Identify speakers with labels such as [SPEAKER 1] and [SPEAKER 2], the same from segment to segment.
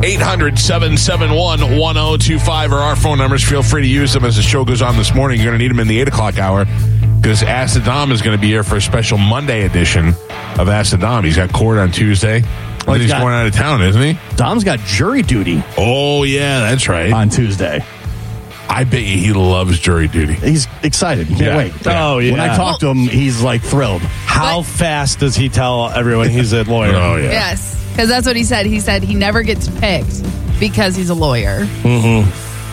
[SPEAKER 1] 800-771-1025 are our phone numbers. Feel free to use them as the show goes on this morning. You're going to need them in the 8 o'clock hour because Ask the Dom is going to be here for a special Monday edition of Ask the Dom. He's got court on Tuesday. Well, he's going out of town, isn't he?
[SPEAKER 2] Dom's got jury duty.
[SPEAKER 1] Oh, yeah, that's right.
[SPEAKER 2] On Tuesday.
[SPEAKER 1] I bet you he loves jury duty.
[SPEAKER 2] He's excited. He can't wait.
[SPEAKER 1] Yeah.
[SPEAKER 3] Oh, yeah.
[SPEAKER 2] When I talk to him, he's like thrilled.
[SPEAKER 3] How fast does he tell everyone he's a lawyer?
[SPEAKER 1] Oh, yeah.
[SPEAKER 4] Yes, because that's what he said. He said he never gets picked because he's a lawyer.
[SPEAKER 3] Mm-hmm.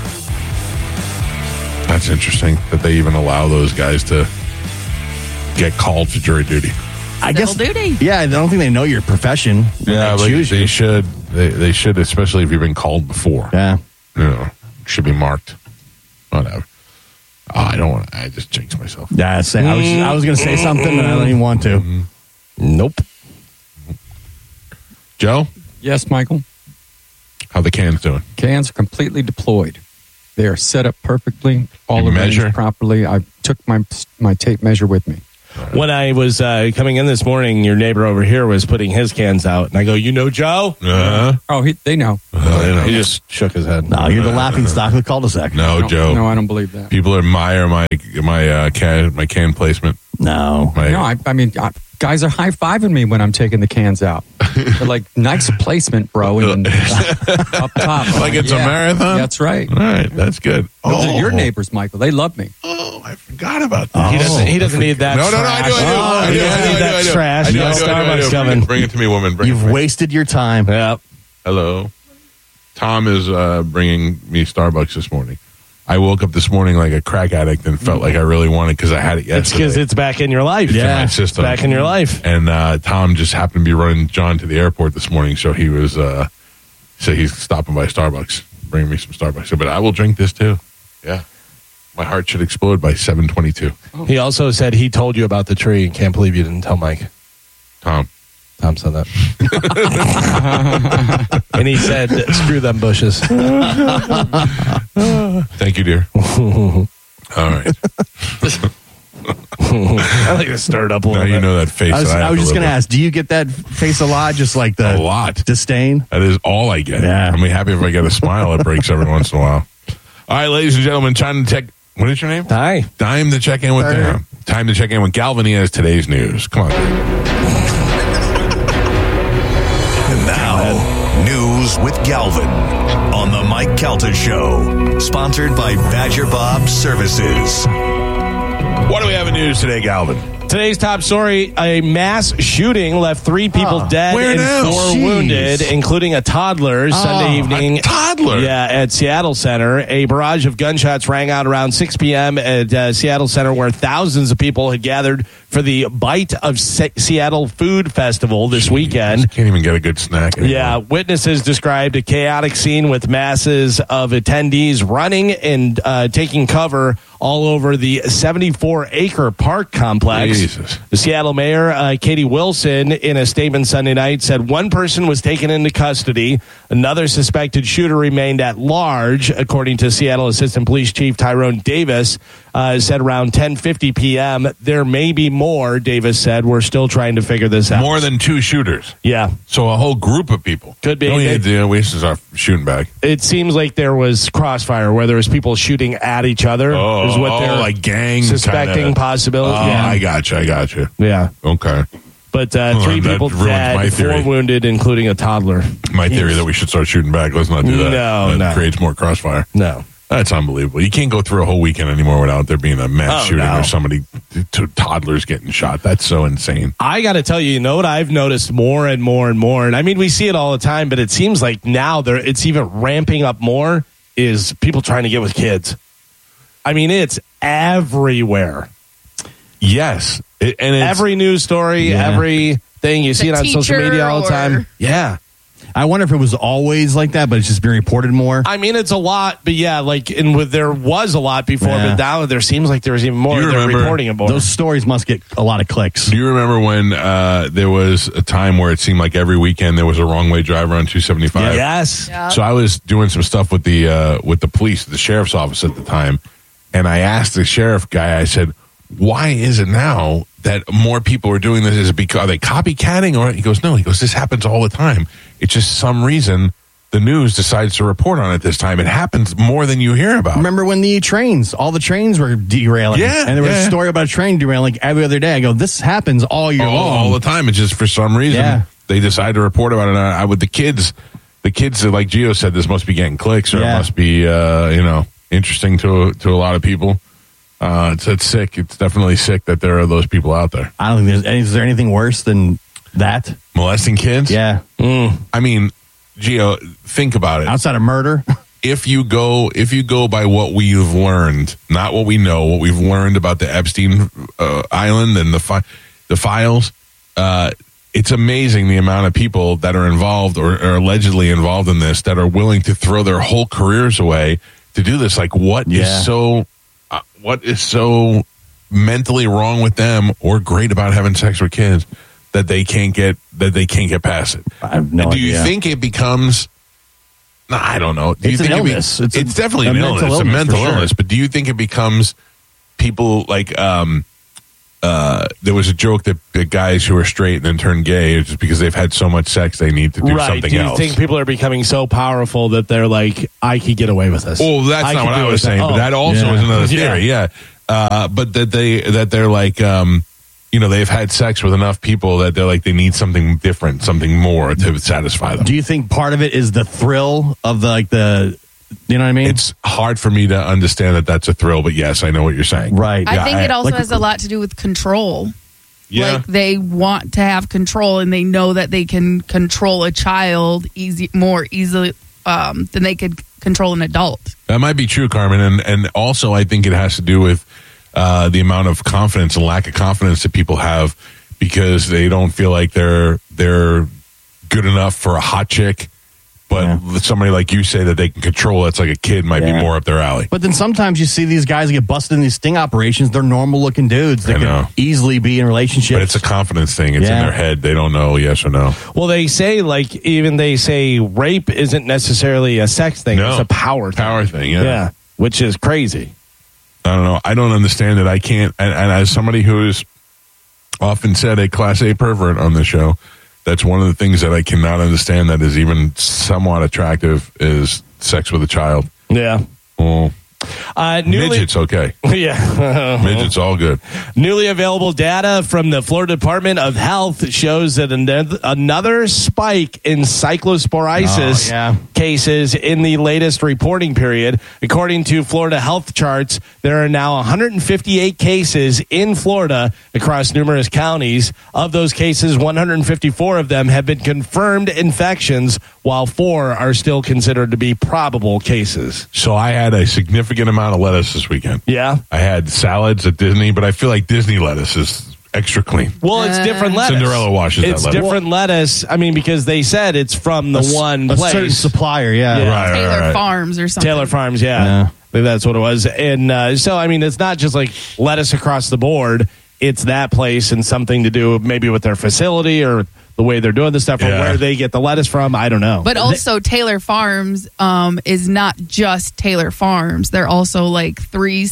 [SPEAKER 1] That's interesting that they even allow those guys to get called to jury duty.
[SPEAKER 2] I guess.
[SPEAKER 4] Civil duty.
[SPEAKER 2] Yeah, I don't think they know your profession.
[SPEAKER 1] Yeah, but they should. They should, especially if you've been called before.
[SPEAKER 2] Yeah.
[SPEAKER 1] You know, it should be marked. Whatever. Oh, I don't want. I just jinxed myself.
[SPEAKER 2] Yeah, I was going to say something, and I don't even want to.
[SPEAKER 3] Nope.
[SPEAKER 1] Joe,
[SPEAKER 5] Yes, Michael.
[SPEAKER 1] how the cans doing?
[SPEAKER 5] Cans are completely deployed. They are set up perfectly, all
[SPEAKER 1] You
[SPEAKER 5] arranged
[SPEAKER 1] measure?
[SPEAKER 5] properly. I took my tape measure with me.
[SPEAKER 3] When I was coming in this morning, your neighbor over here was putting his cans out, and I go, "You know Joe?"
[SPEAKER 5] Oh, they know.
[SPEAKER 3] He just shook his head.
[SPEAKER 2] No, you're the laughing stock of the cul-de-sac.
[SPEAKER 1] No, Joe.
[SPEAKER 5] No, I don't believe that.
[SPEAKER 1] People admire my can placement.
[SPEAKER 2] No.
[SPEAKER 1] My,
[SPEAKER 5] I mean, guys are high-fiving me when I'm taking the cans out. They're like, nice placement, bro. And then up top. I'm
[SPEAKER 1] Like it's a marathon?
[SPEAKER 5] That's right.
[SPEAKER 1] all right, that's good.
[SPEAKER 5] Those are your neighbors, Michael. They love me.
[SPEAKER 1] Oh, I forgot about that.
[SPEAKER 3] He doesn't need that.
[SPEAKER 1] No, I do.
[SPEAKER 3] He doesn't need that trash.
[SPEAKER 1] I do.
[SPEAKER 3] Starbucks coming.
[SPEAKER 1] Bring it to me, woman. Bring it
[SPEAKER 2] You've
[SPEAKER 1] to me.
[SPEAKER 2] wasted your time.
[SPEAKER 3] Yep.
[SPEAKER 1] Hello. Tom is bringing me Starbucks this morning. I woke up this morning like a crack addict and felt like I really wanted because I had it
[SPEAKER 3] It's
[SPEAKER 1] yesterday.
[SPEAKER 3] because it's back in your life.
[SPEAKER 1] in my system.
[SPEAKER 3] Back in your life.
[SPEAKER 1] And Tom just happened to be running John to the airport this morning, so he was so he's stopping by Starbucks, bringing me some Starbucks. But I will drink this too. Yeah, my heart should explode by 7:22.
[SPEAKER 3] He also said he told you about the tree and can't believe you didn't tell Mike.
[SPEAKER 1] Tom
[SPEAKER 3] said that. And he said, screw them bushes.
[SPEAKER 1] thank you, dear. All right.
[SPEAKER 3] I like to stir it up a
[SPEAKER 1] Now
[SPEAKER 3] little bit.
[SPEAKER 1] you know that face.
[SPEAKER 2] I was just going to ask, do you get that face a lot? Just like the
[SPEAKER 1] A lot.
[SPEAKER 2] disdain?
[SPEAKER 1] That is all I get.
[SPEAKER 2] Yeah.
[SPEAKER 1] I'm happy if I get a smile that breaks every once in a while. All right, ladies and gentlemen, time to check. What is your name?
[SPEAKER 3] Hi.
[SPEAKER 1] Time to check in with Time to check in with Galvin. He has today's news. Come on.
[SPEAKER 6] And now, news with Galvin on the Mike Calta Show, sponsored by Badger Bob Services.
[SPEAKER 1] What do we have in news today, Galvin?
[SPEAKER 3] Today's top story, a mass shooting left 3 people dead
[SPEAKER 1] where
[SPEAKER 3] and
[SPEAKER 1] now?
[SPEAKER 3] 4
[SPEAKER 2] Jeez.
[SPEAKER 3] wounded, including a toddler Sunday evening.
[SPEAKER 1] A toddler?
[SPEAKER 3] Yeah, at Seattle Center. A barrage of gunshots rang out around 6 p.m. at Seattle Center, where thousands of people had gathered for the Bite of Seattle Food Festival this weekend.
[SPEAKER 1] Can't even get a good snack anymore.
[SPEAKER 3] Yeah, witnesses described a chaotic scene with masses of attendees running and taking cover all over the 74-acre park complex.
[SPEAKER 1] Jesus.
[SPEAKER 3] The Seattle mayor, Katie Wilson, in a statement Sunday night, said one person was taken into custody. Another suspected shooter remained at large, according to Seattle Assistant Police Chief Tyrone Davis. Said around 10:50 p.m. There may be more, Davis said. We're still trying to figure this out.
[SPEAKER 1] More than 2 shooters.
[SPEAKER 3] Yeah.
[SPEAKER 1] So a whole group of people.
[SPEAKER 3] Could be.
[SPEAKER 1] Don't need to waste our shooting back.
[SPEAKER 3] It seems like there was crossfire where there was people shooting at each other. is what they're
[SPEAKER 1] like gang
[SPEAKER 3] suspecting
[SPEAKER 1] kinda.
[SPEAKER 3] possibility.
[SPEAKER 1] Oh,
[SPEAKER 3] yeah.
[SPEAKER 1] I got you.
[SPEAKER 3] Yeah.
[SPEAKER 1] Okay.
[SPEAKER 3] But 3
[SPEAKER 1] that
[SPEAKER 3] people
[SPEAKER 1] ruins my
[SPEAKER 3] dead, 4
[SPEAKER 1] theory.
[SPEAKER 3] wounded, including a toddler.
[SPEAKER 1] My theory that we should start shooting back. Let's not do that.
[SPEAKER 3] No,
[SPEAKER 1] that
[SPEAKER 3] no.
[SPEAKER 1] creates more crossfire.
[SPEAKER 3] No.
[SPEAKER 1] That's unbelievable. You can't go through a whole weekend anymore without there being a mass shooting
[SPEAKER 3] no.
[SPEAKER 1] or somebody, toddlers getting shot. That's so insane.
[SPEAKER 3] I got to tell you, you know what I've noticed more and more and more, and I mean, we see it all the time, but it seems like now it's even ramping up more, is people trying to get with kids. I mean, it's everywhere.
[SPEAKER 1] Yes. And it's,
[SPEAKER 3] Every news story, everything, you see it on social media all the time. Yeah.
[SPEAKER 2] I wonder if it was always like that, but it's just being reported more.
[SPEAKER 3] I mean, it's a lot, but yeah, there was a lot before,
[SPEAKER 2] Yeah.
[SPEAKER 3] but now there seems like there's even more.
[SPEAKER 1] Do you
[SPEAKER 3] They're
[SPEAKER 1] remember
[SPEAKER 3] reporting it more.
[SPEAKER 2] Those stories must get a lot of clicks.
[SPEAKER 1] do you remember when there was a time where it seemed like every weekend there was a wrong way driver on 275?
[SPEAKER 3] Yes.
[SPEAKER 4] Yeah.
[SPEAKER 1] So I was doing some stuff with the police, the sheriff's office at the time, and I asked the sheriff guy, I said, why is it now that more people are doing this? Is it because, are they copycatting? Or he goes, no, he goes, this happens all the time. It's just some reason the news decides to report on it this time. It happens more than you hear about.
[SPEAKER 2] Remember when all the trains were derailing?
[SPEAKER 1] Yeah,
[SPEAKER 2] and there was
[SPEAKER 1] yeah.
[SPEAKER 2] a story about a train derailing every other day. I go, this happens all year long.
[SPEAKER 1] All the time. It's just for some reason
[SPEAKER 2] Yeah.
[SPEAKER 1] they decide to report about it. With the kids, like Gio said, this must be getting clicks, or it must be interesting to a lot of people. It's sick. It's definitely sick that there are those people out there
[SPEAKER 2] I don't think is there anything worse than that?
[SPEAKER 1] molesting kids.
[SPEAKER 2] Yeah.
[SPEAKER 1] I mean, Gio, think about it.
[SPEAKER 2] Outside of murder.
[SPEAKER 1] If you go by what we've learned, not what we know, what we've learned about the Epstein Island and the files, it's amazing the amount of people that are involved or are allegedly involved in this that are willing to throw their whole careers away to do this. Like, what is so mentally wrong with them or great about having sex with kids that they can't get past it?
[SPEAKER 2] I have no
[SPEAKER 1] Do
[SPEAKER 2] idea.
[SPEAKER 1] you think it becomes? No, I don't know. Do
[SPEAKER 2] It's
[SPEAKER 1] you think
[SPEAKER 2] an illness.
[SPEAKER 1] It's definitely an illness. It's a mental illness. But do you think it becomes people like there was a joke that the guys who are straight and then turn gay just because they've had so much sex they need to do something
[SPEAKER 3] Do you
[SPEAKER 1] else?
[SPEAKER 3] think people are becoming so powerful that they're like, I could get away with this?
[SPEAKER 1] Well, that's not what I was saying. But that also is another theory. Yeah. But they're like they've had sex with enough people that they're like they need something different, something more to satisfy them.
[SPEAKER 2] Do you think part of it is the thrill of the you know what I mean?
[SPEAKER 1] It's hard for me to understand that that's a thrill, but yes, I know what you're saying.
[SPEAKER 2] Right.
[SPEAKER 4] I think it also
[SPEAKER 2] like-
[SPEAKER 4] has a lot to do with control.
[SPEAKER 1] Yeah.
[SPEAKER 4] Like they want to have control, and they know that they can control a child more easily than they could control an adult.
[SPEAKER 1] That might be true, Carmen, and also I think it has to do with the amount of confidence and lack of confidence that people have because they don't feel like they're good enough for a hot chick. But somebody like you say that they can control, that's like a kid might be more up their alley.
[SPEAKER 2] But then sometimes you see these guys get busted in these sting operations. They're normal looking dudes that
[SPEAKER 1] know.
[SPEAKER 2] could easily be in relationships.
[SPEAKER 1] But it's a confidence thing. It's in their head. They don't know yes or no.
[SPEAKER 3] Well, they say rape isn't necessarily a sex thing.
[SPEAKER 1] No.
[SPEAKER 3] It's a power thing.
[SPEAKER 1] Power thing, yeah.
[SPEAKER 3] Which is crazy.
[SPEAKER 1] I don't know. I don't understand it. I can't. And as somebody who's often said a Class A pervert on the show, that's one of the things that I cannot understand that is even somewhat attractive is sex with a child.
[SPEAKER 3] Yeah.
[SPEAKER 1] Well, midgets, okay.
[SPEAKER 3] Yeah.
[SPEAKER 1] Midgets, all good.
[SPEAKER 3] Newly available data from the Florida Department of Health shows that another spike in cyclosporiasis cases in the latest reporting period. According to Florida Health Charts, there are now 158 cases in Florida across numerous counties. Of those cases, 154 of them have been confirmed infections, while 4 are still considered to be probable cases.
[SPEAKER 1] So I had a significant amount of lettuce this weekend.
[SPEAKER 3] Yeah.
[SPEAKER 1] I had salads at Disney, but I feel like Disney lettuce is extra clean.
[SPEAKER 3] Well, it's different lettuce.
[SPEAKER 1] Cinderella washes that
[SPEAKER 3] It's
[SPEAKER 1] lettuce.
[SPEAKER 3] different lettuce. I mean, because they said it's from the one
[SPEAKER 2] a
[SPEAKER 3] place.
[SPEAKER 2] certain supplier.
[SPEAKER 3] Yeah.
[SPEAKER 1] Right,
[SPEAKER 4] Taylor
[SPEAKER 1] right.
[SPEAKER 4] Farms or something.
[SPEAKER 3] Taylor Farms, yeah. I think that's what it was. And so, I mean, it's not just like lettuce across the board. It's that place and something to do maybe with their facility or the way they're doing the stuff or where they get the lettuce from. I don't know.
[SPEAKER 4] But also Taylor Farms is not just Taylor Farms. They're also like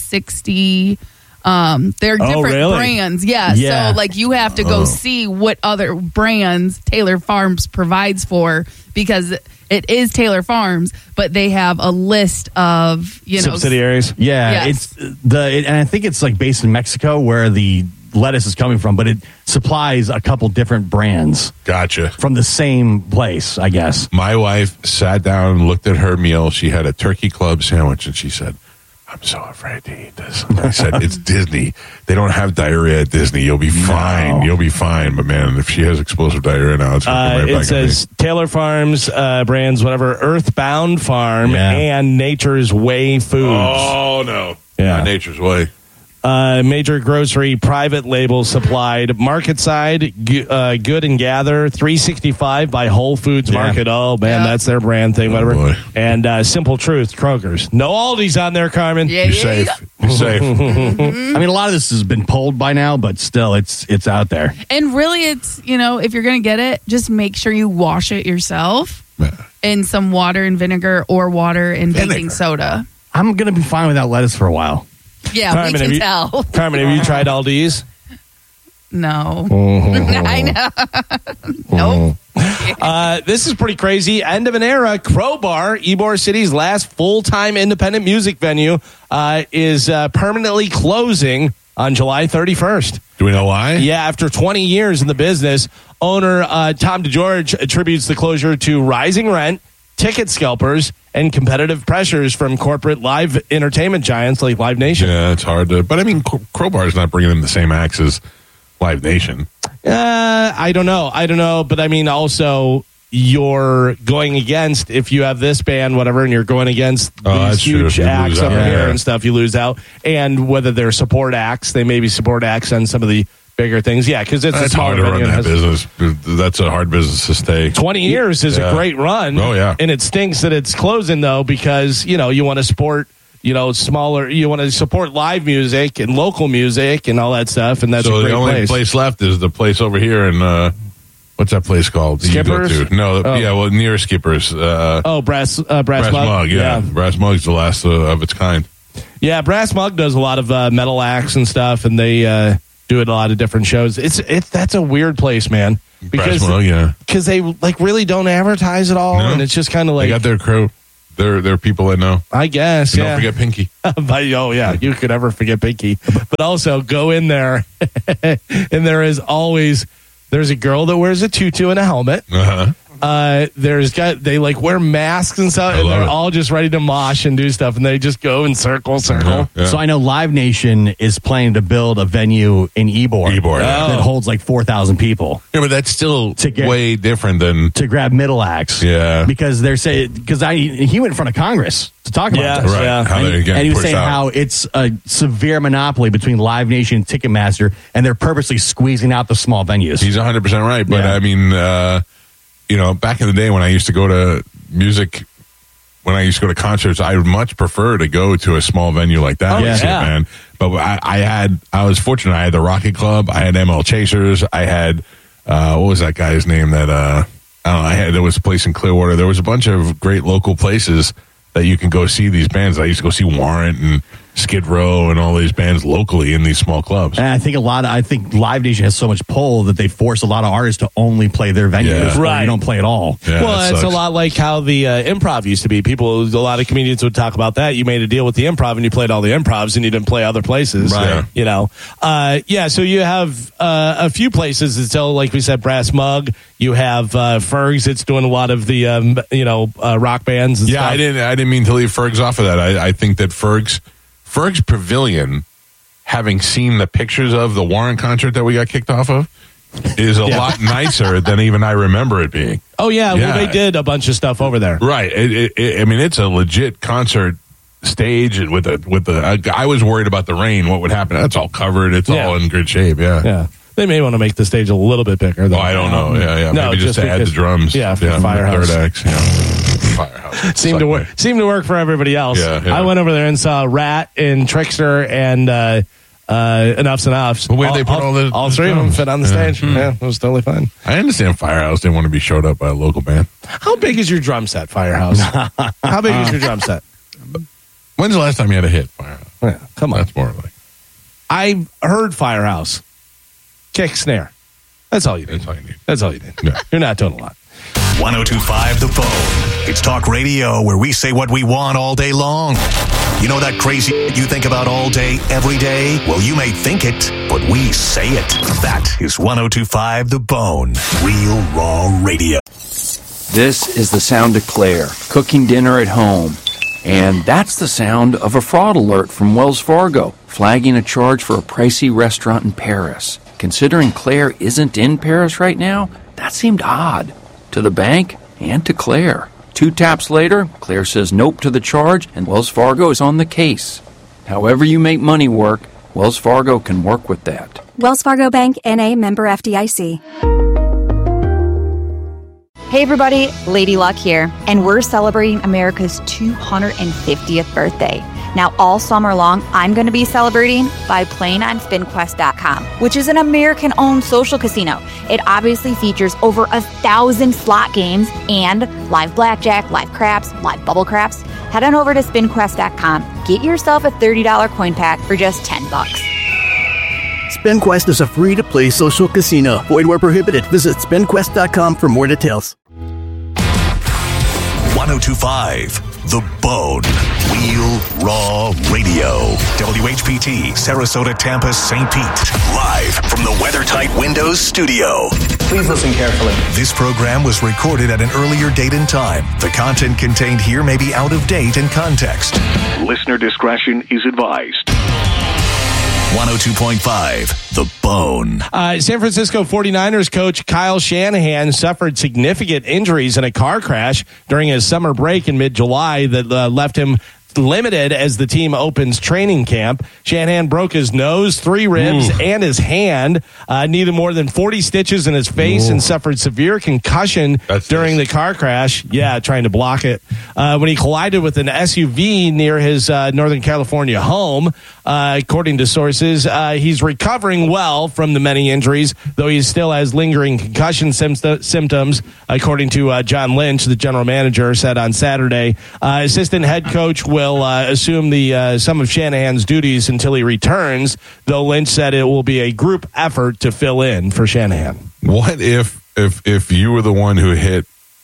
[SPEAKER 4] 360. They're different brands. Yeah. So like you have to go see what other brands Taylor Farms provides for because it is Taylor Farms, but they have a list of,
[SPEAKER 3] subsidiaries.
[SPEAKER 2] Yeah.
[SPEAKER 4] Yes.
[SPEAKER 2] And I think it's like based in Mexico where the lettuce is coming from, but it supplies a couple different brands.
[SPEAKER 1] Gotcha.
[SPEAKER 2] From the same place, I guess.
[SPEAKER 1] My wife sat down and looked at her meal. She had a turkey club sandwich, and she said, I'm so afraid to eat this. And I said, it's Disney. They don't have diarrhea at Disney. You'll be fine. You'll be fine. But, man, if she has explosive diarrhea now, it's going to come right back.
[SPEAKER 3] It says Taylor Farms brands, whatever, Earthbound Farm and Nature's Way Foods.
[SPEAKER 1] Oh, no.
[SPEAKER 3] Yeah.
[SPEAKER 1] Nature's Way.
[SPEAKER 3] Major grocery private label supplied. Market Side, Good and Gather, 365 by Whole Foods Market. Oh, man, that's their brand thing, whatever.
[SPEAKER 1] Boy.
[SPEAKER 3] And Simple Truth, Kroger's. No Aldi's on there, Carmen.
[SPEAKER 4] Yeah,
[SPEAKER 1] You're safe. You're safe.
[SPEAKER 2] I mean, a lot of this has been pulled by now, but still, it's out there.
[SPEAKER 4] And really, it's, if you're going to get it, just make sure you wash it yourself in some water and vinegar or water and baking soda.
[SPEAKER 2] I'm going to be fine without lettuce for a while.
[SPEAKER 4] Yeah,
[SPEAKER 3] Carmen,
[SPEAKER 4] we can tell.
[SPEAKER 3] Carmen, have you tried Aldi's?
[SPEAKER 4] No. I know. Nope.
[SPEAKER 3] This is pretty crazy. End of an era. Crowbar, Ybor City's last full-time independent music venue, is permanently closing on July 31st.
[SPEAKER 1] Do we know why?
[SPEAKER 3] Yeah, after 20 years in the business, owner Tom DeGeorge attributes the closure to rising rent, ticket scalpers, and competitive pressures from corporate live entertainment giants like Live Nation.
[SPEAKER 1] Yeah, it's hard to... But, I mean, Crowbar is not bringing in the same acts as Live Nation.
[SPEAKER 3] I don't know. But, I mean, also... you're going against, if you have this band, whatever, and you're going against these huge acts over here and stuff, you lose out. And whether they're support acts, they may be support acts on some of the bigger things. Yeah, because it's
[SPEAKER 1] hard to run that business. That's a hard business to stay.
[SPEAKER 3] 20 years is a great run.
[SPEAKER 1] Oh, yeah.
[SPEAKER 3] And it stinks that it's closing, though, because, you want to support... smaller, you want to support live music and local music and all that stuff, and that's a great place. So the only place
[SPEAKER 1] left is the place over here in... what's that place called?
[SPEAKER 3] Skippers?
[SPEAKER 1] No, near Skippers.
[SPEAKER 3] Brass Mug.
[SPEAKER 1] Yeah. Brass Mug's the last of its kind.
[SPEAKER 3] Yeah, Brass Mug does a lot of metal acts and stuff, and they do it a lot of different shows. That's a weird place, man.
[SPEAKER 1] Brass Mug, yeah.
[SPEAKER 3] Because they really don't advertise at all, and it's just kind of like...
[SPEAKER 1] They got their crew. They're people that know.
[SPEAKER 3] I guess,
[SPEAKER 1] and don't forget Pinky.
[SPEAKER 3] You could ever forget Pinky. But also, go in there, and there's a girl that wears a tutu and a helmet.
[SPEAKER 1] Uh-huh.
[SPEAKER 3] They wear masks and stuff, and they're all just ready to mosh and do stuff, and they just go in circle.
[SPEAKER 2] Yeah. So I know Live Nation is planning to build a venue in Ybor that holds like 4,000 people.
[SPEAKER 1] Yeah, but that's still way different than
[SPEAKER 2] to grab middle acts.
[SPEAKER 1] Yeah,
[SPEAKER 2] because they're saying he went in front of Congress to talk about this.
[SPEAKER 1] Right. Yeah.
[SPEAKER 2] And he was saying how it's a severe monopoly between Live Nation and Ticketmaster, and they're purposely squeezing out the small venues.
[SPEAKER 1] He's 100% right, but I mean. Back in the day when I used to go to concerts, I would much prefer to go to a small venue like that. Man. But I was fortunate. I had the Rocket Club. I had ML Chasers. I had, what was that guy's name that, there was a place in Clearwater. There was a bunch of great local places that you can go see these bands. I used to go see Warrant and Skid Row and all these bands locally in these small clubs.
[SPEAKER 2] And I think Live Nation has so much pull that they force a lot of artists to only play their venues. Yeah. Right. You don't play at all.
[SPEAKER 1] Yeah,
[SPEAKER 3] well, it's a lot like how the Improv used to be. A lot of comedians would talk about that. You made a deal with the Improv and you played all the Improvs and you didn't play other places.
[SPEAKER 1] Right.
[SPEAKER 3] So you have a few places that sell, like we said, Brass Mug. You have Fergs. It's doing a lot of the rock bands and stuff.
[SPEAKER 1] I didn't mean to leave Fergs off of that. I think that Ferg's Pavilion, having seen the pictures of the Warren concert that we got kicked off of, is a lot nicer than even I remember it being.
[SPEAKER 3] Oh, yeah. Well, they did a bunch of stuff over there.
[SPEAKER 1] Right. I mean, it's a legit concert stage with the I was worried about the rain. What would happen? That's all covered. It's all in good shape. Yeah.
[SPEAKER 3] Yeah. They may want to make the stage a little bit bigger, though.
[SPEAKER 1] I don't know. Yeah. No, maybe just to add the drums.
[SPEAKER 3] Yeah, for Firehouse.
[SPEAKER 1] Third acts. Yeah. Firehouse.
[SPEAKER 3] Seemed to work for everybody else.
[SPEAKER 1] Yeah.
[SPEAKER 3] I went over there and saw Rat and Trickster and Enough's Enough's.
[SPEAKER 1] But where they put
[SPEAKER 3] all three of them fit on the stage. Yeah, it was totally fine.
[SPEAKER 1] I understand Firehouse didn't want to be showed up by a local band.
[SPEAKER 3] How big is your drum set, Firehouse? How big is your drum set?
[SPEAKER 1] When's the last time you had a hit, Firehouse?
[SPEAKER 3] Yeah, come on.
[SPEAKER 1] That's more like.
[SPEAKER 3] I heard Firehouse. Kick, snare. That's all you need. That's all you need.
[SPEAKER 1] Yeah.
[SPEAKER 3] You're not doing a lot.
[SPEAKER 6] 102.5 The Phone. It's talk radio where we say what we want all day long. You know that crazy you think about all day, every day? Well, you may think it, but we say it. That is 102.5 The Bone. Real raw radio.
[SPEAKER 7] This is the sound of Claire cooking dinner at home. And that's the sound of a fraud alert from Wells Fargo, flagging a charge for a pricey restaurant in Paris. Considering Claire isn't in Paris right now, that seemed odd to the bank and to Claire. 2 taps later, Claire says nope to the charge, and Wells Fargo is on the case. However you make money work, Wells Fargo can work with that.
[SPEAKER 8] Wells Fargo Bank, N.A., member FDIC.
[SPEAKER 9] Hey everybody, Lady Luck here, and we're celebrating America's 250th birthday. Now all summer long, I'm going to be celebrating by playing on SpinQuest.com, which is an American-owned social casino. It obviously features over 1,000 slot games and live blackjack, live craps, live bubble craps. Head on over to SpinQuest.com. Get yourself a $30 coin pack for just $10.
[SPEAKER 10] SpinQuest is a free-to-play social casino. Void where prohibited. Visit spinquest.com for more details.
[SPEAKER 6] 1025 The Bone. Real Raw Radio. WHPT, Sarasota, Tampa, St. Pete. Live from the WeatherTight Windows studio.
[SPEAKER 11] Please listen carefully.
[SPEAKER 6] This program was recorded at an earlier date and time. The content contained here may be out of date and context. Listener discretion is advised. 102.5 The Bone.
[SPEAKER 3] San Francisco 49ers coach Kyle Shanahan suffered significant injuries in a car crash during his summer break in mid-July that left him limited as the team opens training camp. Shanahan broke his nose, 3 ribs, and his hand, needed more than 40 stitches in his face, and suffered severe concussion during the car crash. Yeah, trying to block it. When he collided with an SUV near his Northern California home. According to sources, he's recovering well from the many injuries, though he still has lingering concussion symptoms, according to John Lynch, the general manager, said on Saturday. Assistant head coach will assume some of Shanahan's duties until he returns, though Lynch said it will be a group effort to fill in for Shanahan.
[SPEAKER 1] What if you were the one who hit,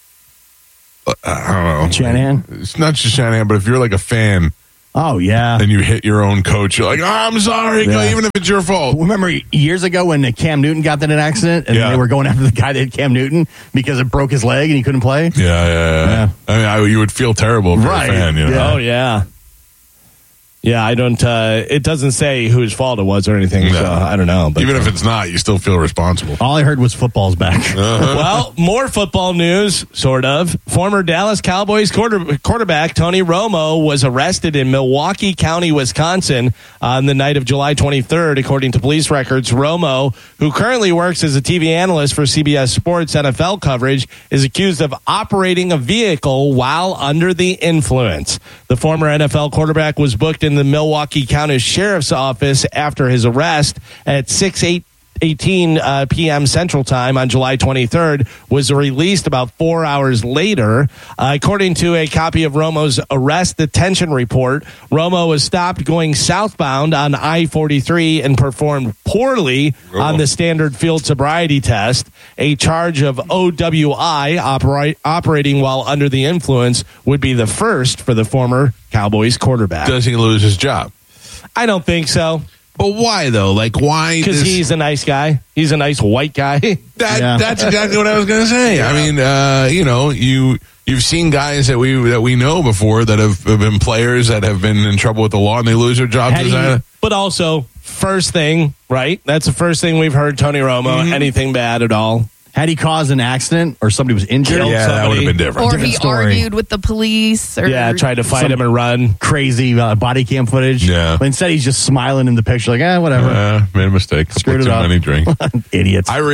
[SPEAKER 1] I don't know,
[SPEAKER 2] Shanahan?
[SPEAKER 1] It's not just Shanahan, but if you're like a fan,
[SPEAKER 2] oh, yeah,
[SPEAKER 1] and you hit your own coach, you're like, oh, I'm sorry, even if it's your fault.
[SPEAKER 2] Remember years ago when Cam Newton got in an accident and they were going after the guy that hit Cam Newton because it broke his leg and he couldn't play?
[SPEAKER 1] Yeah. I mean, you would feel terrible if you're a fan. You know?
[SPEAKER 3] Yeah. Oh, yeah. Yeah, I don't. It doesn't say whose fault it was or anything, so I don't know. But
[SPEAKER 1] even if it's not, you still feel responsible.
[SPEAKER 2] All I heard was football's back.
[SPEAKER 3] Well, more football news, sort of. Former Dallas Cowboys quarterback Tony Romo was arrested in Milwaukee County, Wisconsin on the night of July 23rd, according to police records. Romo, who currently works as a TV analyst for CBS Sports NFL coverage, is accused of operating a vehicle while under the influence. The former NFL quarterback was booked in the Milwaukee County Sheriff's Office after his arrest at 6:18 p.m. Central Time on July 23rd, was released about 4 hours later. According to a copy of Romo's arrest detention report, Romo was stopped going southbound on I-43 and performed poorly on the standard field sobriety test. A charge of OWI, operating while under the influence, would be the first for the former Cowboys quarterback.
[SPEAKER 1] Does he lose his job?
[SPEAKER 3] I don't think so.
[SPEAKER 1] But why, though? Like, why?
[SPEAKER 3] Because he's a nice guy. He's a nice white guy.
[SPEAKER 1] That's exactly what I was going to say. Yeah. I mean, you've seen guys that we know before that have been players that have been in trouble with the law and they lose their jobs.
[SPEAKER 3] But also, first thing, right? That's the first thing we've heard, Tony Romo. Anything bad at all?
[SPEAKER 2] Had he caused an accident or somebody was injured?
[SPEAKER 1] That would have been different.
[SPEAKER 4] Or he argued with the police. Or
[SPEAKER 3] tried to fight him and run.
[SPEAKER 2] Crazy body cam footage.
[SPEAKER 1] Yeah.
[SPEAKER 2] But instead, he's just smiling in the picture like, whatever.
[SPEAKER 1] Made a mistake.
[SPEAKER 2] Screwed it up.
[SPEAKER 1] Too many drinks.
[SPEAKER 2] Idiots.
[SPEAKER 1] I'm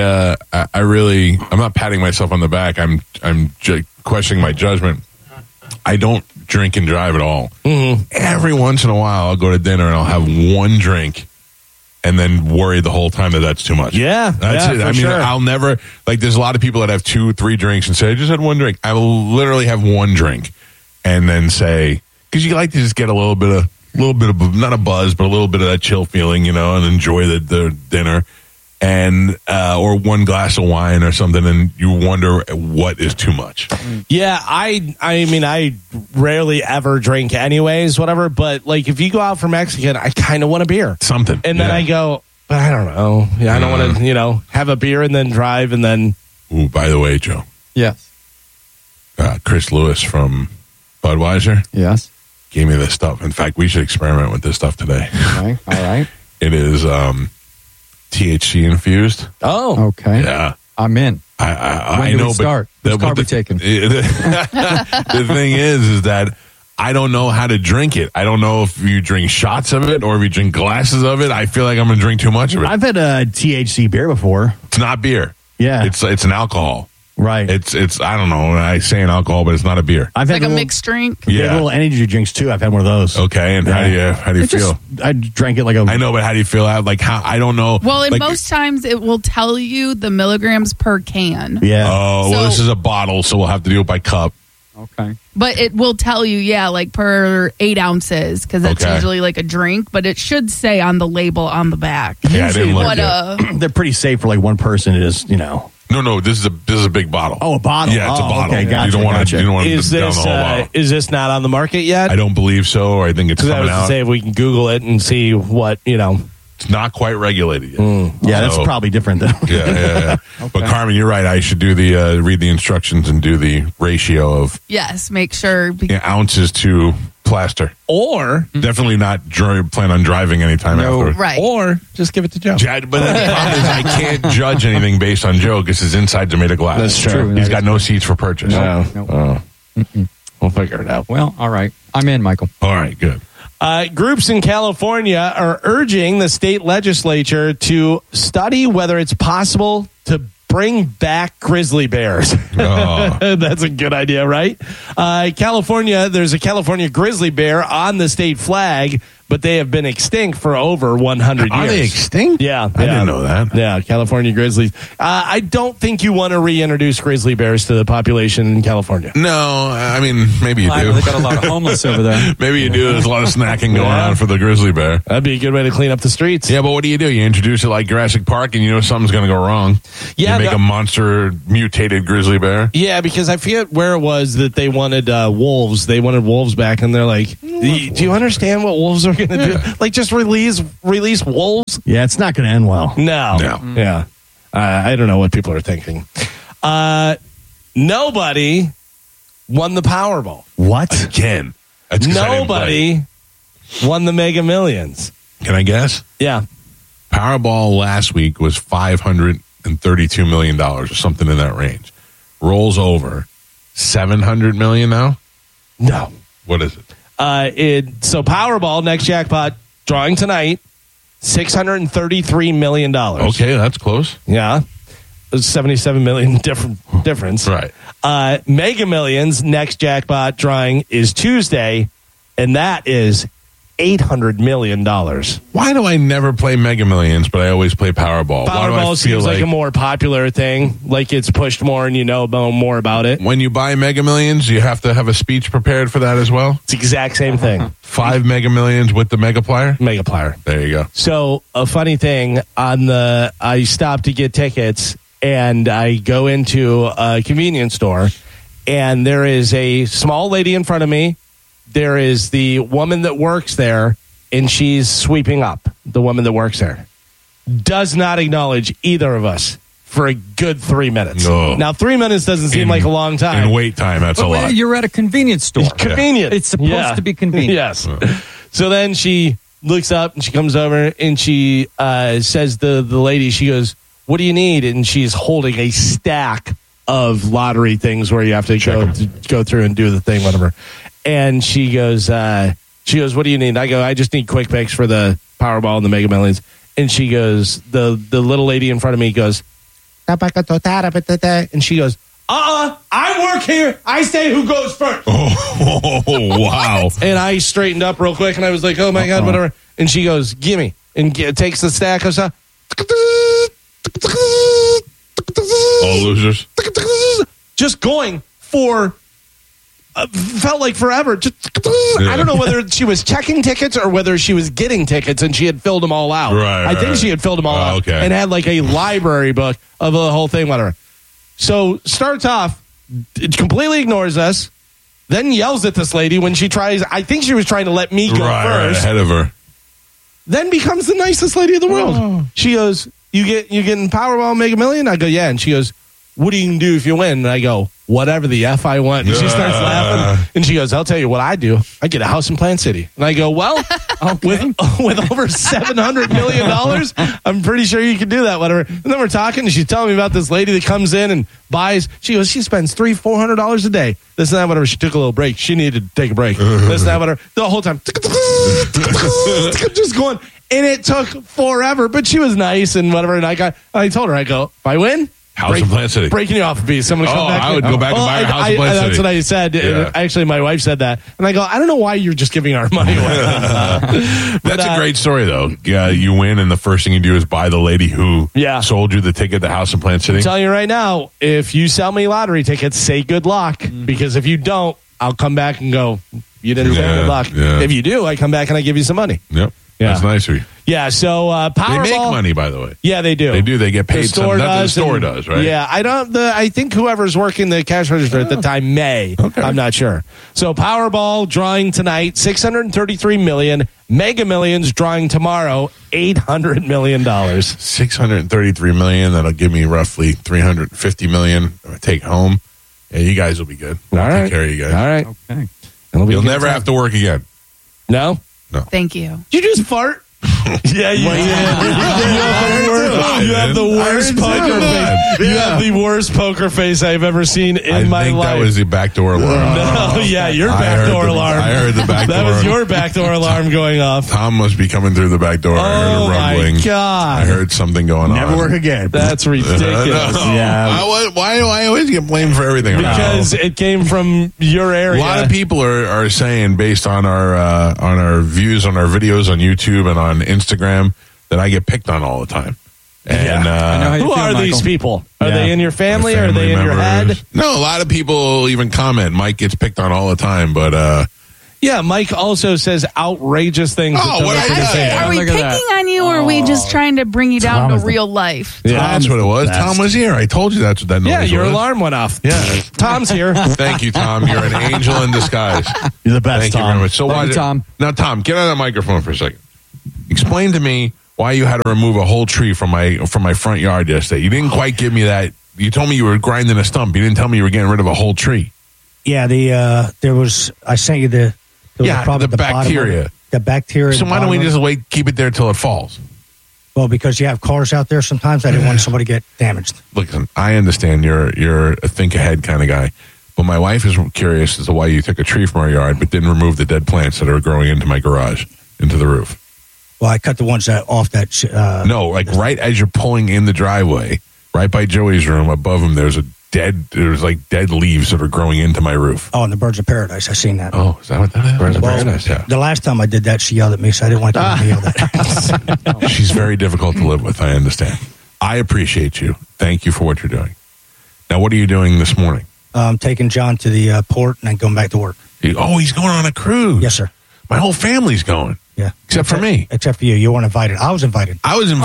[SPEAKER 1] not patting myself on the back. I'm questioning my judgment. I don't drink and drive at all. Mm-hmm. Every once in a while, I'll go to dinner and I'll have one drink and then worry the whole time that that's too much.
[SPEAKER 3] Yeah.
[SPEAKER 1] That's it. I mean, sure. I'll never, like, there's a lot of people that have 2-3 drinks and say, I just had one drink. I will literally have one drink and then say, because you like to just get a little bit of, not a buzz, but a little bit of that chill feeling, and enjoy the dinner. And or one glass of wine or something, and you wonder what is too much.
[SPEAKER 3] Yeah, I mean, I rarely ever drink anyways, whatever. But like, if you go out for Mexican, I kind of want a beer,
[SPEAKER 1] something,
[SPEAKER 3] and then I go, but I don't know. Yeah, I don't want to, have a beer and then drive and then.
[SPEAKER 1] Ooh, by the way, Joe.
[SPEAKER 5] Yes.
[SPEAKER 1] Chris Lewis from Budweiser.
[SPEAKER 5] Yes.
[SPEAKER 1] Gave me this stuff. In fact, we should experiment with this stuff today.
[SPEAKER 5] Okay. All right.
[SPEAKER 1] It is THC infused.
[SPEAKER 5] Oh, okay.
[SPEAKER 1] Yeah,
[SPEAKER 5] I'm in.
[SPEAKER 1] I know.
[SPEAKER 5] Start. Which car we taking?
[SPEAKER 1] The thing is that I don't know how to drink it. I don't know if you drink shots of it or if you drink glasses of it. I feel like I'm going to drink too much of it.
[SPEAKER 2] I've had a THC beer before.
[SPEAKER 1] It's not beer.
[SPEAKER 2] Yeah,
[SPEAKER 1] it's an alcohol.
[SPEAKER 2] Right.
[SPEAKER 1] It's I don't know. I say an alcohol, but it's not a beer.
[SPEAKER 4] I've had like a mixed drink.
[SPEAKER 2] Yeah, little energy drinks too. I've had one of those.
[SPEAKER 1] Okay, and how do you feel?
[SPEAKER 2] I drank it like a.
[SPEAKER 1] I know, but how do you feel? Like how? I don't know.
[SPEAKER 4] Well, most times it will tell you the milligrams per can.
[SPEAKER 2] Yeah.
[SPEAKER 1] Oh, well, this is a bottle, so we'll have to do it by cup.
[SPEAKER 5] Okay.
[SPEAKER 4] But it will tell you, like per 8 ounces, because that's usually like a drink, but it should say on the label on the back.
[SPEAKER 1] Yeah, I didn't look yet.
[SPEAKER 2] They're pretty safe for like one person. It is,
[SPEAKER 1] No, this is a big bottle.
[SPEAKER 2] Oh, a bottle.
[SPEAKER 1] Yeah, it's a bottle.
[SPEAKER 2] Okay, gotcha,
[SPEAKER 1] you don't want to down the whole bottle.
[SPEAKER 3] Is this not on the market yet?
[SPEAKER 1] I don't believe so. Or I think it's coming out.
[SPEAKER 3] Say if we can Google it and see what
[SPEAKER 1] It's not quite regulated yet.
[SPEAKER 2] That's probably different though.
[SPEAKER 1] Yeah. But Carmen, you're right. I should do the read the instructions and do the ratio of
[SPEAKER 4] make sure
[SPEAKER 1] ounces to plaster.
[SPEAKER 3] Or
[SPEAKER 1] definitely not plan on driving anytime after.
[SPEAKER 4] Right.
[SPEAKER 3] Or just give it to Joe.
[SPEAKER 1] But the problem is I can't judge anything based on Joe because his insides are made of glass.
[SPEAKER 3] That's true.
[SPEAKER 1] He's got no seats for purchase.
[SPEAKER 3] No. We'll figure it out.
[SPEAKER 5] Well, all right. I'm in, Michael.
[SPEAKER 1] All right, good.
[SPEAKER 3] Groups in California are urging the state legislature to study whether it's possible to bring back grizzly bears. That's a good idea, right? California, there's a California grizzly bear on the state flag, but they have been extinct for over 100 years.
[SPEAKER 1] Are they extinct?
[SPEAKER 3] Yeah.
[SPEAKER 1] I didn't know that.
[SPEAKER 3] Yeah, California grizzlies. I don't think you want to reintroduce grizzly bears to the population in California.
[SPEAKER 1] No, I mean, maybe you do.
[SPEAKER 5] They got a lot of homeless over there.
[SPEAKER 1] Maybe you do. There's a lot of snacking going on for the grizzly bear.
[SPEAKER 3] That'd be a good way to clean up the streets.
[SPEAKER 1] Yeah, but what do? You introduce it like Jurassic Park and you know something's going to go wrong.
[SPEAKER 3] Yeah,
[SPEAKER 1] you make a monster mutated grizzly bear.
[SPEAKER 3] Yeah, because I forget where it was that they wanted wolves. They wanted wolves back, and they're like, do you understand what wolves are going to do? Like, just release wolves?
[SPEAKER 2] Yeah, it's not going to end well.
[SPEAKER 3] No. Yeah. I don't know what people are thinking. Nobody won the Powerball.
[SPEAKER 2] What?
[SPEAKER 1] Again.
[SPEAKER 3] Nobody won the Mega Millions.
[SPEAKER 1] Can I guess?
[SPEAKER 3] Yeah.
[SPEAKER 1] Powerball last week was $532 million or something in that range. Rolls over. $700 million now?
[SPEAKER 3] No.
[SPEAKER 1] What is it?
[SPEAKER 3] So Powerball, next jackpot, drawing tonight, $633 million.
[SPEAKER 1] Okay, that's close.
[SPEAKER 3] Yeah. $77 million difference.
[SPEAKER 1] Right.
[SPEAKER 3] Mega Millions, next jackpot drawing is Tuesday, and that is $800 million.
[SPEAKER 1] Why do I never play Mega Millions, but I always play Powerball?
[SPEAKER 3] Powerball seems like a more popular thing, like it's pushed more and you know more about it.
[SPEAKER 1] When you buy Mega Millions, you have to have a speech prepared for that as well?
[SPEAKER 3] It's the exact same thing.
[SPEAKER 1] 5 Mega Millions with the Megaplier?
[SPEAKER 3] Megaplier.
[SPEAKER 1] There you go.
[SPEAKER 3] So, a funny thing, I stopped to get tickets, and I go into a convenience store, and there is a small lady in front of me. There is the woman that works there, and she's sweeping up, the woman that works there. Does not acknowledge either of us for a good 3 minutes.
[SPEAKER 1] No.
[SPEAKER 3] Now, 3 minutes doesn't seem like a long time.
[SPEAKER 1] In wait time, that's a lot.
[SPEAKER 5] You're at a convenience store.
[SPEAKER 3] Convenient.
[SPEAKER 5] It's supposed to be convenient.
[SPEAKER 3] Yes. So then she looks up, and she comes over, and she says to the lady, she goes, "What do you need?" And she's holding a stack of lottery things where you have to go through and do the thing, whatever. And she goes, "What do you need?" And I go, "I just need quick picks for the Powerball and the Mega Millions." And she goes, the little lady in front of me goes, and she goes, I work here. I say who goes first.
[SPEAKER 1] Oh, wow.
[SPEAKER 3] And I straightened up real quick, and I was like, oh, my God, whatever. And she goes, gimme. And takes the stack of stuff.
[SPEAKER 1] All losers.
[SPEAKER 3] Just going for... felt like forever. I don't know whether she was checking tickets or whether she was getting tickets and she had filled them all out. I think she had filled them all out and had like a library book of the whole thing, whatever. So starts off, it completely ignores us, then yells at this lady when she tries. I think she was trying to let me go first.
[SPEAKER 1] Right ahead of her.
[SPEAKER 3] Then becomes the nicest lady in the world. Oh. She goes, "You getting Powerball Mega Million?" I go, "Yeah." And she goes, "What do you can do if you win?" And I go, "Whatever the F I want." And she starts laughing. And she goes, "I'll tell you what I do. I get a house in Plant City." And I go, "Well, with over $700 million, I'm pretty sure you can do that, whatever." And then we're talking, and she's telling me about this lady that comes in and buys. She goes, she spends $300-400 a day. This and that, whatever. She took a little break. She needed to take a break. This and that, whatever. The whole time. Just going. And it took forever, but she was nice and whatever. And I told her, I go, if I win,
[SPEAKER 1] House in Plant City.
[SPEAKER 3] Breaking you off a piece. Someone come back.
[SPEAKER 1] I would go back and buy a house in Plant City.
[SPEAKER 3] That's what I said.
[SPEAKER 1] Yeah.
[SPEAKER 3] Actually, my wife said that. And I go, I don't know why you're just giving our money away.
[SPEAKER 1] That's a great story, though. Yeah, you win, and the first thing you do is buy the lady who sold you the ticket to House in Plant City.
[SPEAKER 3] I'm telling you right now, if you sell me lottery tickets, say good luck. Because if you don't, I'll come back and go, you didn't say good luck.
[SPEAKER 1] Yeah.
[SPEAKER 3] If you do, I come back and I give you some money.
[SPEAKER 1] Yep. Yeah. That's nice of you.
[SPEAKER 3] Yeah, so Powerball.
[SPEAKER 1] They make money, by the way.
[SPEAKER 3] Yeah, they do.
[SPEAKER 1] They do. They get paid.
[SPEAKER 3] The store
[SPEAKER 1] does, right?
[SPEAKER 3] Yeah, I think whoever's working the cash register at the time may. Okay. I'm not sure. So Powerball drawing tonight, $633 million. Mega Millions drawing tomorrow, $800 million.
[SPEAKER 1] $633 million. That'll give me roughly $350 million to take home. Yeah, you guys will be good. We'll take care of you guys.
[SPEAKER 3] All right.
[SPEAKER 5] Okay.
[SPEAKER 1] You'll never have to work again.
[SPEAKER 3] No?
[SPEAKER 1] No.
[SPEAKER 4] Thank you.
[SPEAKER 3] Did you just fart? Yeah, you did. You have the worst poker face. You have the worst poker face I've ever seen in my life.
[SPEAKER 1] That was the backdoor alarm.
[SPEAKER 3] No, yeah, your backdoor alarm.
[SPEAKER 1] I heard the backdoor.
[SPEAKER 3] That was your backdoor alarm going off.
[SPEAKER 1] Tom must be coming through the back door. I heard a rumbling.
[SPEAKER 3] My God.
[SPEAKER 1] I heard something going on.
[SPEAKER 2] Never work again.
[SPEAKER 3] That's ridiculous.
[SPEAKER 2] Yeah.
[SPEAKER 1] Why do I always get blamed for everything?
[SPEAKER 3] Because it came from your area.
[SPEAKER 1] A lot of people are saying, based on our views on our videos on YouTube and on Instagram, that I get picked on all the time. And
[SPEAKER 5] I know how you
[SPEAKER 3] who
[SPEAKER 5] feel,
[SPEAKER 3] are these
[SPEAKER 5] Michael.
[SPEAKER 3] people? Are they in your family? Or are they in your
[SPEAKER 1] members.
[SPEAKER 3] head?
[SPEAKER 1] No, a lot of people even comment. Mike gets picked on all the time, but
[SPEAKER 3] yeah, Mike also says outrageous things.
[SPEAKER 1] Oh, what I say?
[SPEAKER 4] Are we picking on you, or are we just trying to bring you down to real life?
[SPEAKER 1] Yeah, that's what it was. Tom was here. I told you that's what that noise was.
[SPEAKER 3] Yeah, your alarm went off.
[SPEAKER 1] Yeah.
[SPEAKER 3] Tom's here.
[SPEAKER 1] Thank you, Tom. You're an angel in disguise.
[SPEAKER 2] You're the best,
[SPEAKER 1] Thank
[SPEAKER 2] Tom.
[SPEAKER 1] you very much. So
[SPEAKER 5] Thank you, Tom.
[SPEAKER 1] Now, Tom, get on that microphone for a second. Explain to me why you had to remove a whole tree from my front yard yesterday. You didn't quite give me that. You told me you were grinding a stump. You didn't tell me you were getting rid of a whole tree.
[SPEAKER 11] Yeah, there was. I sent you the
[SPEAKER 1] bacteria.
[SPEAKER 11] The bacteria.
[SPEAKER 1] So why don't we just keep it there till it falls?
[SPEAKER 11] Well, because you have cars out there sometimes. I didn't want somebody to get damaged.
[SPEAKER 1] Listen, I understand you're a think ahead kind of guy, but my wife is curious as to why you took a tree from our yard but didn't remove the dead plants that are growing into my garage, into the roof.
[SPEAKER 11] Well, I cut the ones off that.
[SPEAKER 1] No, like right as you're pulling in the driveway, right by Joey's room, above him, there's dead leaves that are growing into my roof.
[SPEAKER 11] Oh, and the birds of paradise. I seen that.
[SPEAKER 1] Oh, is that what that is? Birds of paradise. Yeah.
[SPEAKER 11] The last time I did that, she yelled at me, so I didn't want to yell at.
[SPEAKER 1] She's very difficult to live with. I understand. I appreciate you. Thank you for what you're doing. Now, what are you doing this morning?
[SPEAKER 11] Taking John to the port and then going back to work.
[SPEAKER 1] He's going on a cruise.
[SPEAKER 11] Yes, sir.
[SPEAKER 1] My whole family's going.
[SPEAKER 11] Yeah.
[SPEAKER 1] Except for me.
[SPEAKER 11] Except for you. You weren't invited. I was invited.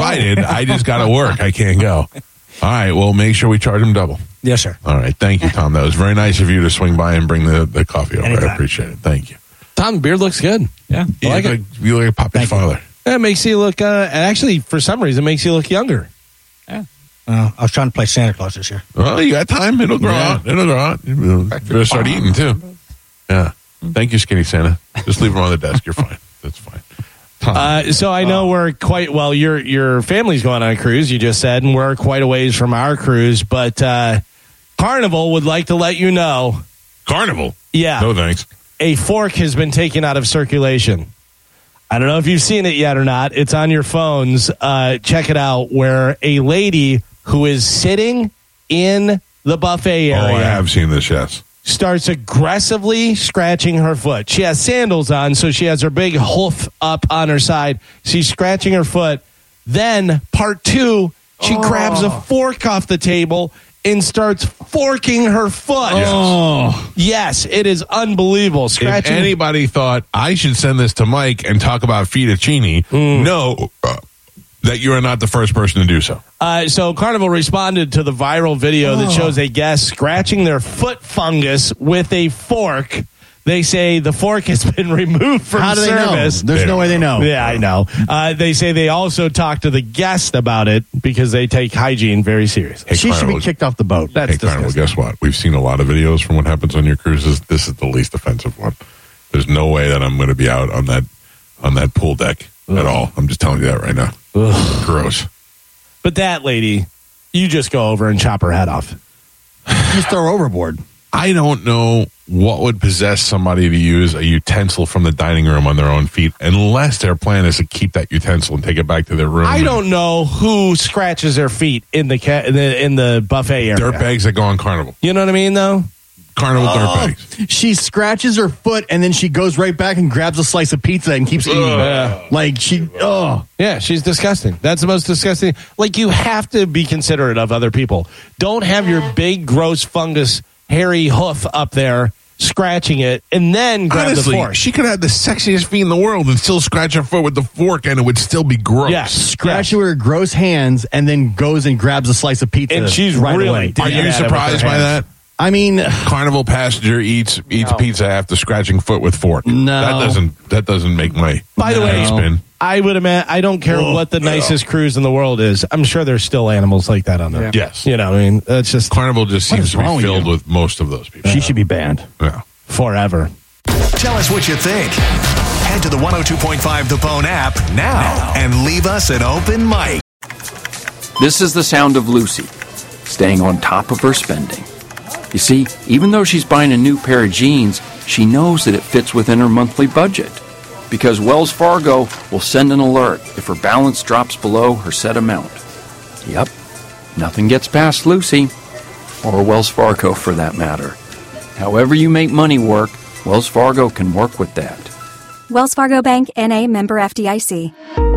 [SPEAKER 1] I just got to work. I can't go. All right. Well, make sure we charge him double.
[SPEAKER 11] Yes, sir.
[SPEAKER 1] All right. Thank you, Tom. That was very nice of you to swing by and bring the coffee over.
[SPEAKER 11] Anytime.
[SPEAKER 1] I appreciate it. Thank you.
[SPEAKER 3] Tom, the beard looks good.
[SPEAKER 5] Yeah.
[SPEAKER 1] You look like Poppy's father.
[SPEAKER 3] It makes you look, actually, for some reason, it makes you look younger.
[SPEAKER 5] Yeah.
[SPEAKER 11] I was trying to play Santa Claus this year.
[SPEAKER 1] Well, you got time. It'll grow out. It'll grow out. You better start eating, too. Yeah. Thank you, Skinny Santa. Just leave them on the desk. You're fine. That's fine.
[SPEAKER 3] So I know we're quite well. Your family's going on a cruise. You just said, and we're quite a ways from our cruise. But Carnival would like to let you know.
[SPEAKER 1] Carnival?
[SPEAKER 3] Yeah.
[SPEAKER 1] No thanks.
[SPEAKER 3] A fork has been taken out of circulation. I don't know if you've seen it yet or not. It's on your phones. Check it out. Where a lady who is sitting in the buffet area.
[SPEAKER 1] Oh, I have seen this. Yes.
[SPEAKER 3] Starts aggressively scratching her foot. She has sandals on, so she has her big hoof up on her side. She's scratching her foot. Then, part two, she grabs a fork off the table and starts forking her foot.
[SPEAKER 1] Oh.
[SPEAKER 3] Yes, it is unbelievable. Scratching.
[SPEAKER 1] If anybody thought I should send this to Mike and talk about fettuccine, no, that you are not the first person to do so.
[SPEAKER 3] So Carnival responded to the viral video that shows a guest scratching their foot fungus with a fork. They say the fork has been removed from
[SPEAKER 2] How do they
[SPEAKER 3] service.
[SPEAKER 2] know? There's no way they know.
[SPEAKER 3] Yeah, I know. They say they also talked to the guest about it because they take hygiene very seriously.
[SPEAKER 2] She should be kicked off the boat.
[SPEAKER 3] That's
[SPEAKER 1] Carnival, guess what? We've seen a lot of videos from what happens on your cruises. This is the least offensive one. There's no way that I'm going to be out on that pool deck at all. I'm just telling you that right now. Gross.
[SPEAKER 3] But that lady, you just go over and chop her head off.
[SPEAKER 2] Just throw her overboard.
[SPEAKER 1] I don't know what would possess somebody to use a utensil from the dining room on their own feet, unless their plan is to keep that utensil and take it back to their room.
[SPEAKER 3] I don't know who scratches their feet in the buffet area.
[SPEAKER 1] Dirtbags that go on Carnival.
[SPEAKER 3] You know what I mean, though?
[SPEAKER 1] Carnival dirtbags.
[SPEAKER 2] She scratches her foot and then she goes right back and grabs a slice of pizza and keeps eating.
[SPEAKER 3] Yeah, she's disgusting. That's the most disgusting. Like, you have to be considerate of other people. Don't have your big, gross fungus, hairy hoof up there scratching it and then grab the fork.
[SPEAKER 1] She could have the sexiest feet in the world and still scratch her foot with the fork and it would still be gross.
[SPEAKER 3] Yeah,
[SPEAKER 2] scratch it with her gross hands and then goes and grabs a slice of pizza.
[SPEAKER 3] And she's
[SPEAKER 2] right
[SPEAKER 3] really
[SPEAKER 2] away.
[SPEAKER 1] Are you surprised by that?
[SPEAKER 2] I mean,
[SPEAKER 1] Carnival passenger eats pizza after scratching foot with fork.
[SPEAKER 2] No,
[SPEAKER 1] that doesn't make my.
[SPEAKER 3] By the way,
[SPEAKER 1] spin.
[SPEAKER 3] I would imagine. I don't care what the nicest cruise in the world is. I'm sure there's still animals like that on there.
[SPEAKER 1] Yeah. Yes,
[SPEAKER 3] you know. I mean, that's just
[SPEAKER 1] Carnival just seems to be filled with most of those people.
[SPEAKER 2] She should be banned.
[SPEAKER 1] Yeah,
[SPEAKER 3] forever.
[SPEAKER 6] Tell us what you think. Head to the 102.5 The Bone app now and leave us an open mic.
[SPEAKER 7] This is the sound of Lucy, staying on top of her spending. You see, even though she's buying a new pair of jeans, she knows that it fits within her monthly budget. Because Wells Fargo will send an alert if her balance drops below her set amount. Yep, nothing gets past Lucy, or Wells Fargo for that matter. However you make money work, Wells Fargo can work with that.
[SPEAKER 8] Wells Fargo Bank, N.A., member FDIC.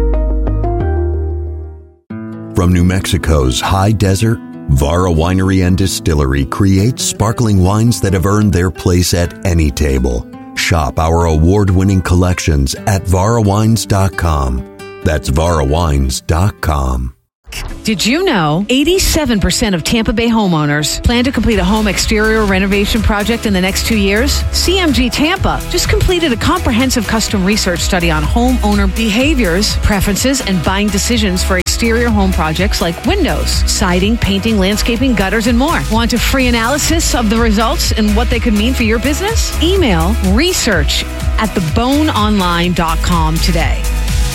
[SPEAKER 12] From New Mexico's high desert, Vara Winery and Distillery creates sparkling wines that have earned their place at any table. Shop our award-winning collections at varawines.com. That's varawines.com.
[SPEAKER 13] Did you know 87% of Tampa Bay homeowners plan to complete a home exterior renovation project in the next 2 years? CMG Tampa just completed a comprehensive custom research study on homeowner behaviors, preferences, and buying decisions for exterior home projects like windows, siding, painting, landscaping, gutters, and more. Want a free analysis of the results and what they could mean for your business? Email research@theboneonline.com today.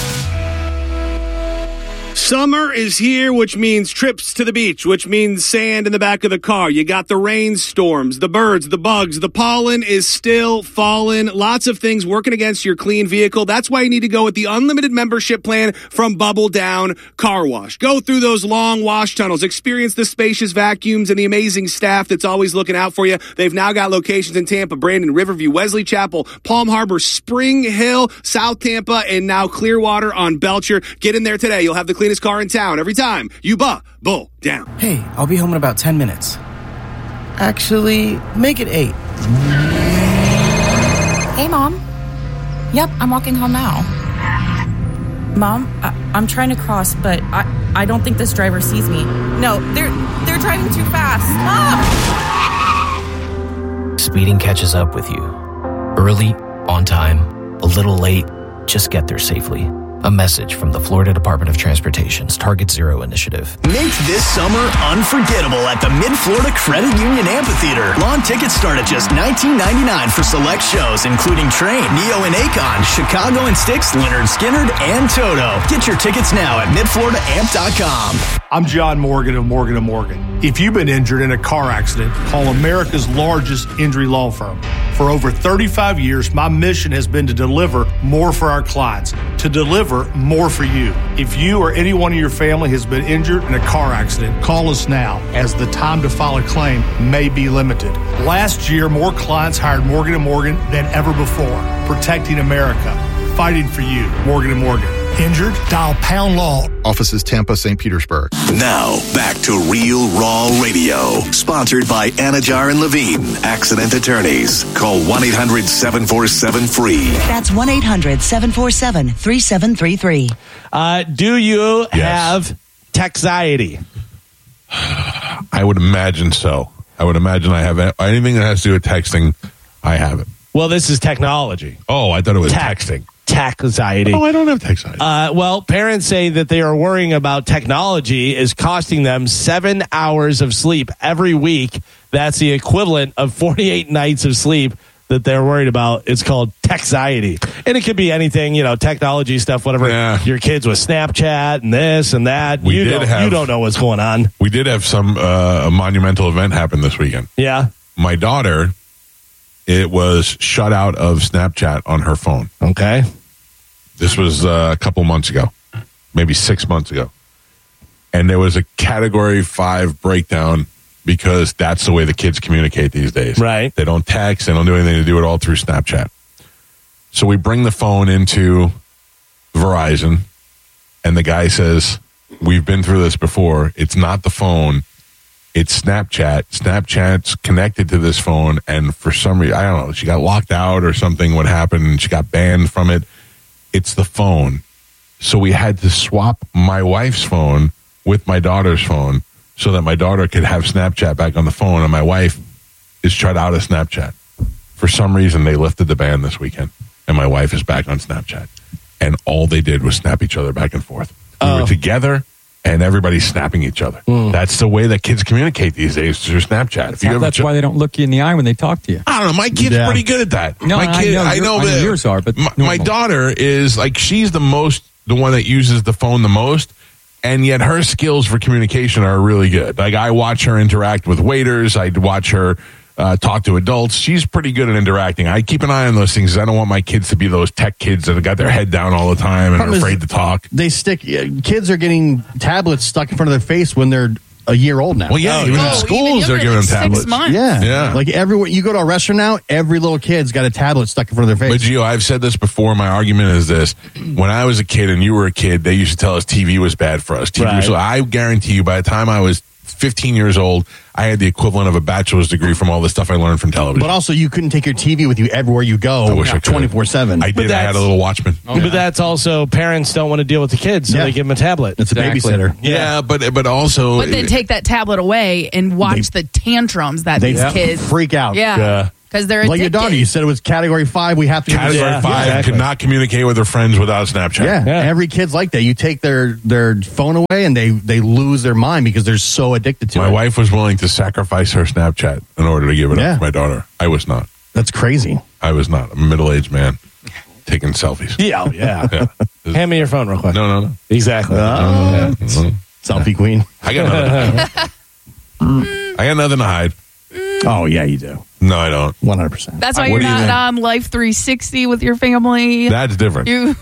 [SPEAKER 14] Summer is here, which means trips to the beach, which means sand in the back of the car. You got the rainstorms, the birds, the bugs, the pollen is still falling. Lots of things working against your clean vehicle. That's why you need to go with the unlimited membership plan from Bubble Down Car Wash. Go through those long wash tunnels, experience the spacious vacuums and the amazing staff that's always looking out for you. They've now got locations in Tampa, Brandon, Riverview, Wesley Chapel, Palm Harbor, Spring Hill, South Tampa, and now Clearwater on Belcher. Get in there today. You'll have the cleanest car in town every time you Bubble Down.
[SPEAKER 15] Hey, I'll be home in about 10 minutes. Actually, make it 8.
[SPEAKER 16] Hey, Mom. Yep, I'm walking home now. Mom, I'm trying to cross, but I don't think this driver sees me. No, they're driving too fast. Mom!
[SPEAKER 17] Speeding catches up with you. Early, on time, a little late, just get there safely. A message from the Florida Department of Transportation's Target Zero initiative.
[SPEAKER 18] Make this summer unforgettable at the Mid-Florida Credit Union Amphitheater. Lawn tickets start at just $19.99 for select shows, including Train, Neo and Akon, Chicago and Styx, Leonard Skinner, and Toto. Get your tickets now at midfloridaamp.com.
[SPEAKER 19] I'm John Morgan of Morgan & Morgan. If you've been injured in a car accident, call America's largest injury law firm. For over 35 years, my mission has been to deliver more for our clients, to deliver more for you. If you or anyone in your family has been injured in a car accident, call us now, as the time to file a claim may be limited. Last year, more clients hired Morgan & Morgan than ever before, protecting America, fighting for you. Morgan & Morgan. Injured? Dial pound law.
[SPEAKER 20] Offices Tampa, St. Petersburg.
[SPEAKER 6] Now, back to Real Raw Radio. Sponsored by Anajar and Levine, accident attorneys. Call 1-800-747-FREE.
[SPEAKER 21] That's 1-800-747-3733.
[SPEAKER 3] Do you have texiety?
[SPEAKER 1] I would imagine so. I would imagine I have anything that has to do with texting. I have it.
[SPEAKER 3] Well, this is technology.
[SPEAKER 1] Oh, I thought it was texting.
[SPEAKER 3] Texiety.
[SPEAKER 1] Oh, I don't have texiety.
[SPEAKER 3] Well, parents say that they are worrying about technology is costing them 7 hours of sleep every week. That's the equivalent of 48 nights of sleep that they're worried about. It's called texiety. And it could be anything, technology stuff, whatever. Yeah. Your kids with Snapchat and this and that. You don't know what's going on.
[SPEAKER 1] We did have some a monumental event happen this weekend.
[SPEAKER 3] Yeah.
[SPEAKER 1] my daughter, it was shut out of Snapchat on her phone.
[SPEAKER 3] Okay.
[SPEAKER 1] This was a couple months ago, maybe 6 months ago. And there was a Category 5 breakdown because that's the way the kids communicate these days.
[SPEAKER 3] Right.
[SPEAKER 1] They don't text. They don't do anything. They do it all through Snapchat. So we bring the phone into Verizon, and the guy says, we've been through this before. It's not the phone. It's Snapchat. Snapchat's connected to this phone, and for some reason, I don't know, she got locked out or something. What happened? And she got banned from it. It's the phone. So we had to swap my wife's phone with my daughter's phone so that my daughter could have Snapchat back on the phone, and my wife is shut out of Snapchat. For some reason, they lifted the ban this weekend, and my wife is back on Snapchat. And all they did was snap each other back and forth. We were together, and everybody's snapping each other. That's the way that kids communicate these days through Snapchat.
[SPEAKER 5] That's why they don't look you in the eye when they talk to you.
[SPEAKER 1] I don't know. My kid's pretty good at that.
[SPEAKER 5] No,
[SPEAKER 1] my kid, I know that
[SPEAKER 5] yours are, but
[SPEAKER 1] my daughter is like, she's the one that uses the phone the most, and yet her skills for communication are really good. Like, I watch her interact with waiters. I watch her talk to adults. She's pretty good at interacting. I keep an eye on those things because I don't want my kids to be those tech kids that have got their head down all the time and are afraid to talk.
[SPEAKER 2] Kids are getting tablets stuck in front of their face when they're a year old now.
[SPEAKER 1] Well, yeah, even in schools they're giving them tablets.
[SPEAKER 4] 6 months.
[SPEAKER 2] Yeah. Like everywhere you go to a restaurant now, every little kid's got a tablet stuck in front of their face.
[SPEAKER 1] But Gio, I've said this before. My argument is this: when I was a kid and you were a kid, they used to tell us TV was bad for us. So I guarantee you, by the time I was 15 years old, I had the equivalent of a bachelor's degree from all the stuff I learned from television.
[SPEAKER 2] But also, you couldn't take your TV with you everywhere you go.
[SPEAKER 1] I wish I could.
[SPEAKER 2] 24/7.
[SPEAKER 1] I did. I had a little Watchman.
[SPEAKER 3] But that's also, parents don't want to deal with the kids, so they give them a tablet.
[SPEAKER 2] It's a babysitter.
[SPEAKER 1] Yeah, but also...
[SPEAKER 4] But then take that tablet away and watch the tantrums that these kids...
[SPEAKER 2] freak out.
[SPEAKER 4] Yeah. Because they're addicted.
[SPEAKER 2] Like your daughter, you said it was Category 5. We have to...
[SPEAKER 1] Category 5 could not communicate with their friends without Snapchat.
[SPEAKER 2] Yeah. Every kid's like that. You take their phone away and they lose their mind because they're so addicted to it.
[SPEAKER 1] My wife was willing to sacrifice her Snapchat in order to give it up to my daughter. I was not.
[SPEAKER 2] That's crazy.
[SPEAKER 1] I was not. I'm a middle-aged man taking selfies.
[SPEAKER 2] Yeah.
[SPEAKER 3] Hand me your phone real quick.
[SPEAKER 1] No.
[SPEAKER 3] Exactly.
[SPEAKER 2] Selfie queen.
[SPEAKER 1] I got nothing to hide.
[SPEAKER 2] Oh, yeah, you do.
[SPEAKER 1] No, I don't.
[SPEAKER 2] 100%.
[SPEAKER 4] That's why you're not on Life 360 with your family.
[SPEAKER 1] That's different.